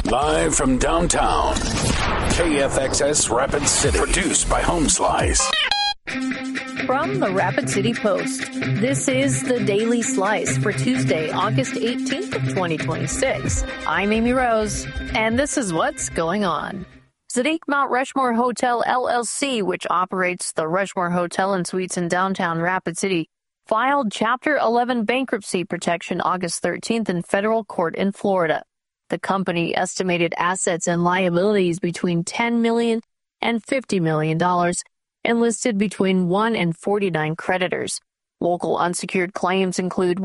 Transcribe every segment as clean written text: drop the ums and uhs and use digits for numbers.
Live from downtown, KFXS Rapid City. Produced by Home Slice. From the Rapid City Post, this is the Daily Slice for Tuesday, August 18th of 2026. I'm Amy Rose, and this is what's going on. Zadig Mount Rushmore Hotel LLC, which operates the Rushmore Hotel and Suites in downtown Rapid City, filed Chapter 11 bankruptcy protection August 13th in federal court in Florida. The company estimated assets and liabilities between $10 million and $50 million and listed between 1 and 49 creditors. Local unsecured claims include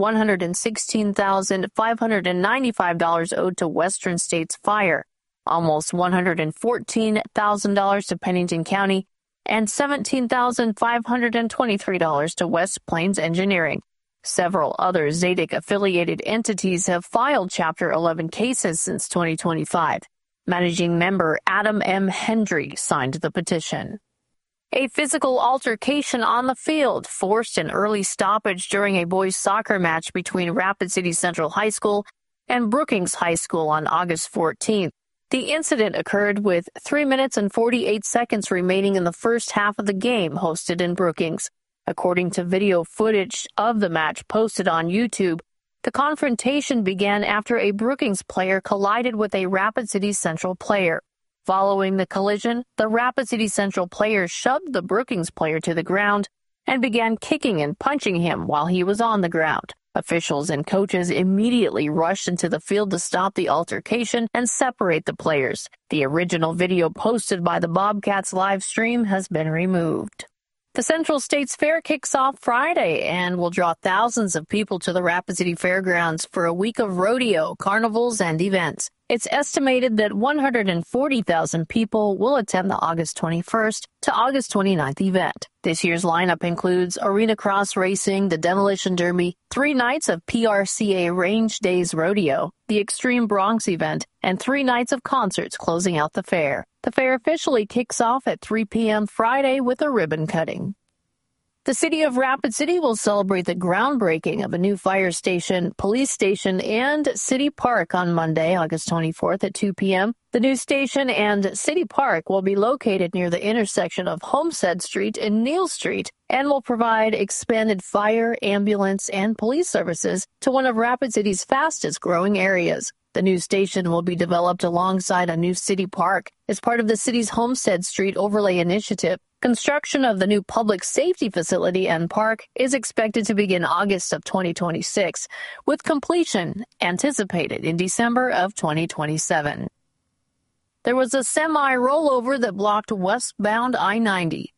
$116,595 owed to Western States Fire, almost $114,000 to Pennington County, and $17,523 to West Plains Engineering. Several other Zadig-affiliated entities have filed Chapter 11 cases since 2025. Managing member Adam M. Hendry signed the petition. A physical altercation on the field forced an early stoppage during a boys' soccer match between Rapid City Central High School and Brookings High School on August 14th. The incident occurred with 3 minutes and 48 seconds remaining in the first half of the game hosted in Brookings. According to video footage of the match posted on YouTube, the confrontation began after a Brookings player collided with a Rapid City Central player. Following the collision, the Rapid City Central player shoved the Brookings player to the ground and began kicking and punching him while he was on the ground. Officials and coaches immediately rushed into the field to stop the altercation and separate the players. The original video posted by the Bobcats live stream has been removed. The Central States Fair kicks off Friday and will draw thousands of people to the Rapid City Fairgrounds for a week of rodeo, carnivals, and events. It's estimated that 140,000 people will attend the August 21st to August 29th event. This year's lineup includes arena cross racing, the demolition derby, 3 nights of PRCA Range Days Rodeo, the Extreme Bronx event, and 3 nights of concerts closing out the fair. The fair officially kicks off at 3 p.m. Friday with a ribbon cutting. The city of Rapid City will celebrate the groundbreaking of a new fire station, police station, and city park on Monday, August 24th at 2 p.m. The new station and city park will be located near the intersection of Homestead Street and Neal Street and will provide expanded fire, ambulance, and police services to one of Rapid City's fastest growing areas. The new station will be developed alongside a new city park as part of the city's Homestead Street Overlay Initiative. Construction of the new public safety facility and park is expected to begin August of 2026, with completion anticipated in December of 2027. There was a semi-rollover that blocked westbound I-90.